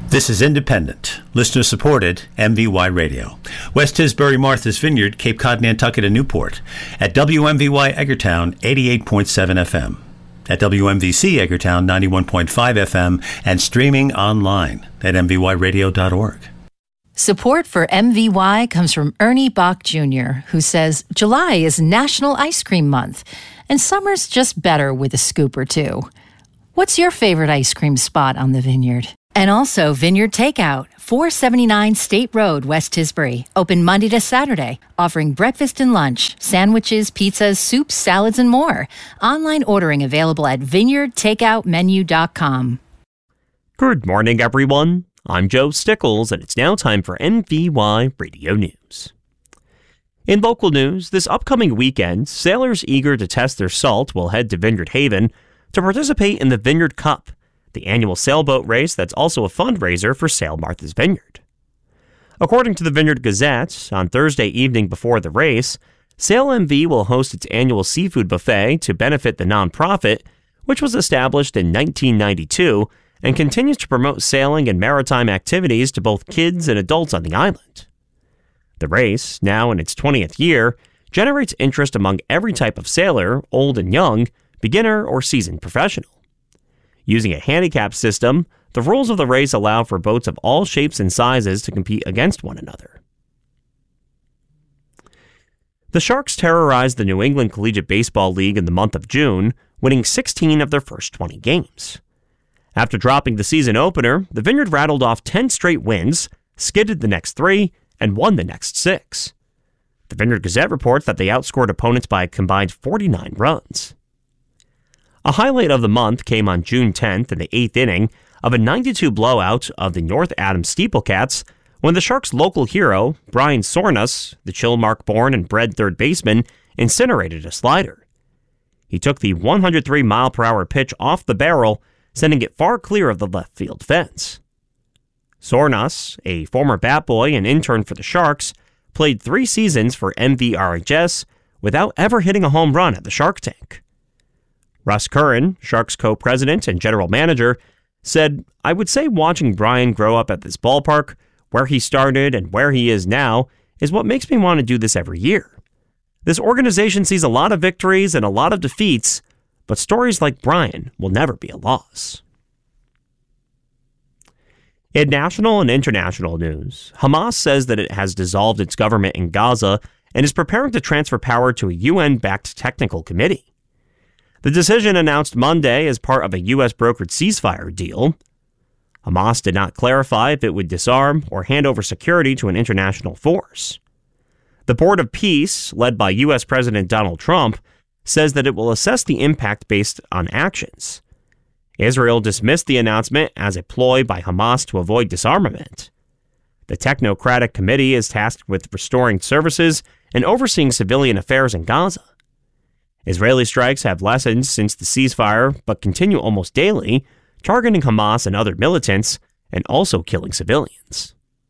This is independent, listener-supported MVY Radio. West Tisbury, Martha's Vineyard, Cape Cod, Nantucket, and Newport. At WMVY Eggertown, 88.7 FM. At WMVC Eggertown, 91.5 FM. And streaming online at mvyradio.org. Support for MVY comes from Ernie Bach Jr., who says July is National Ice Cream Month, and summer's just better with a scoop or two. What's your favorite ice cream spot on the vineyard? And also Vineyard Takeout, 479 State Road, West Tisbury, open Monday to Saturday, offering breakfast and lunch, sandwiches, pizzas, soups, salads, and more. Online ordering available at vineyardtakeoutmenu.com. Good morning, everyone. I'm Joe Stickles, and it's now time for MVY Radio News. In local news, this upcoming weekend, sailors eager to test their salt will head to Vineyard Haven to participate in the Vineyard Cup, the annual sailboat race that's also a fundraiser for Sail Martha's Vineyard. According to the Vineyard Gazette, on Thursday evening before the race, Sail MV will host its annual seafood buffet to benefit the nonprofit, which was established in 1992 and continues to promote sailing and maritime activities to both kids and adults on the island. The race, now in its 20th year, generates interest among every type of sailor, old and young, beginner or seasoned professional. Using a handicap system, the rules of the race allow for boats of all shapes and sizes to compete against one another. The Sharks terrorized the New England Collegiate Baseball League in the month of June, winning 16 of their first 20 games. After dropping the season opener, the Vineyard rattled off 10 straight wins, skidded the next 3, and won the next 6. The Vineyard Gazette reports that they outscored opponents by a combined 49 runs. A highlight of the month came on June 10th in the 8th inning of a 9-2 blowout of the North Adams Steeplecats when the Sharks' local hero, Brian Sornas, the Chilmark-born and bred third baseman, incinerated a slider. He took the 103-mile-per-hour pitch off the barrel, sending it far clear of the left field fence. Sornas, a former bat boy and intern for the Sharks, played 3 seasons for MVRHS without ever hitting a home run at the Shark Tank. Russ Curran, Sharks co-president and general manager, said, "I would say watching Brian grow up at this ballpark, where he started and where he is now, is what makes me want to do this every year. This organization sees a lot of victories and a lot of defeats, but stories like Brian will never be a loss." In national and international news, Hamas says that it has dissolved its government in Gaza and is preparing to transfer power to a UN-backed technical committee. The decision announced Monday as part of a U.S.-brokered ceasefire deal. Hamas did not clarify if it would disarm or hand over security to an international force. The Board of Peace, led by U.S. President Donald Trump, says that it will assess the impact based on actions. Israel dismissed the announcement as a ploy by Hamas to avoid disarmament. The Technocratic Committee is tasked with restoring services and overseeing civilian affairs in Gaza. Israeli strikes have lessened since the ceasefire, but continue almost daily, targeting Hamas and other militants, and also killing civilians.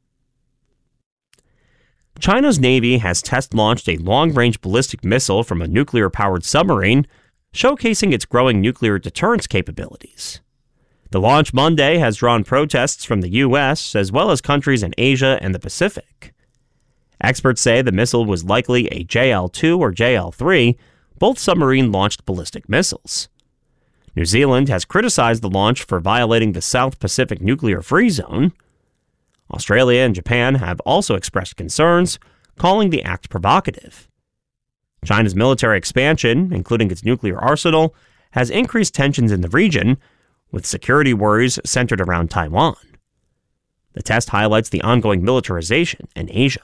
China's Navy has test-launched a long-range ballistic missile from a nuclear-powered submarine, showcasing its growing nuclear deterrence capabilities. The launch Monday has drawn protests from the U.S., as well as countries in Asia and the Pacific. Experts say the missile was likely a JL-2 or JL-3, both submarine-launched ballistic missiles. New Zealand has criticized the launch for violating the South Pacific Nuclear-Free Zone. Australia and Japan have also expressed concerns, calling the act provocative. China's military expansion, including its nuclear arsenal, has increased tensions in the region, with security worries centered around Taiwan. The test highlights the ongoing militarization in Asia.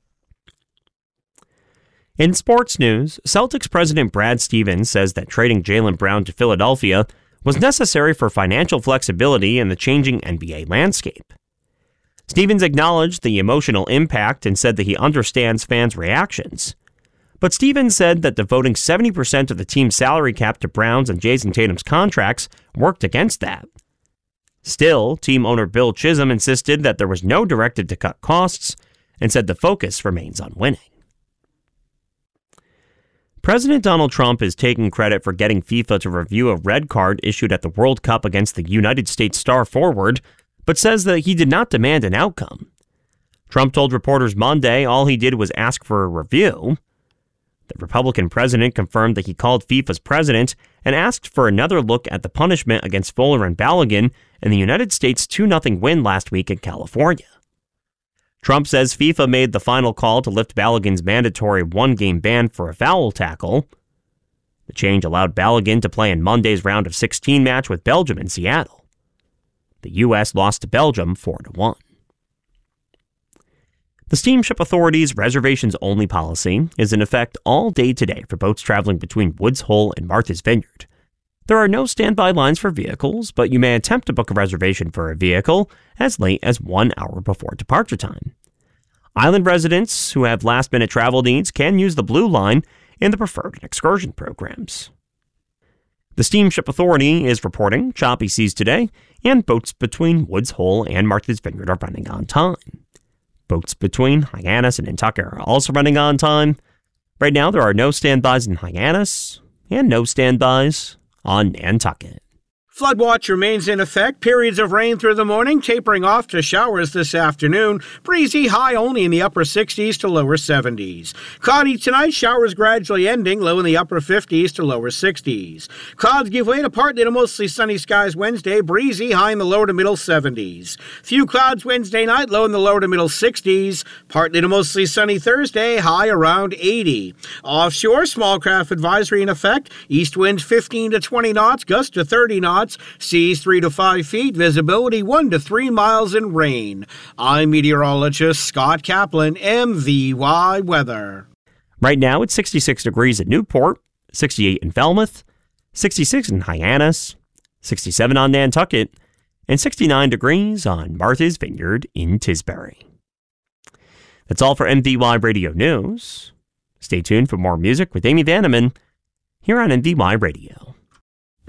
In sports news, Celtics president Brad Stevens says that trading Jaylen Brown to Philadelphia was necessary for financial flexibility in the changing NBA landscape. Stevens acknowledged the emotional impact and said that he understands fans' reactions. But Stevens said that devoting 70% of the team's salary cap to Brown's and Jason Tatum's contracts worked against that. Still, team owner Bill Chisholm insisted that there was no directive to cut costs and said the focus remains on winning. President Donald Trump is taking credit for getting FIFA to review a red card issued at the World Cup against the United States star forward, but says that he did not demand an outcome. Trump told reporters Monday all he did was ask for a review. The Republican president confirmed that he called FIFA's president and asked for another look at the punishment against Fuller and Balogun in the United States' 2-0 win last week in California. Trump says FIFA made the final call to lift Balogun's mandatory one-game ban for a foul tackle. The change allowed Balogun to play in Monday's round of 16 match with Belgium in Seattle. The U.S. lost to Belgium 4-1. The Steamship Authority's reservations-only policy is in effect all day today for boats traveling between Woods Hole and Martha's Vineyard. There are no standby lines for vehicles, but you may attempt to book a reservation for a vehicle as late as 1 hour before departure time. Island residents who have last-minute travel needs can use the Blue Line in the preferred and excursion programs. The Steamship Authority is reporting choppy seas today, and boats between Woods Hole and Martha's Vineyard are running on time. Boats between Hyannis and Nantucket are also running on time. Right now, there are no standbys in Hyannis and no standbys on Nantucket. Flood watch remains in effect. Periods of rain through the morning, tapering off to showers this afternoon. Breezy, high only in the upper 60s to lower 70s. Cloudy tonight, showers gradually ending, low in the upper 50s to lower 60s. Clouds give way to partly to mostly sunny skies Wednesday. Breezy, high in the lower to middle 70s. Few clouds Wednesday night, low in the lower to middle 60s. Partly to mostly sunny Thursday, high around 80. Offshore, small craft advisory in effect. East winds 15 to 20 knots, gusts to 30 knots. Seas 3 to 5 feet, visibility 1 to 3 miles in rain. I'm meteorologist Scott Kaplan, MVY Weather. Right now it's 66 degrees at Newport, 68 in Falmouth, 66 in Hyannis, 67 on Nantucket, and 69 degrees on Martha's Vineyard in Tisbury. That's all for MVY Radio News. Stay tuned for more music with Amy Vanneman here on MVY Radio.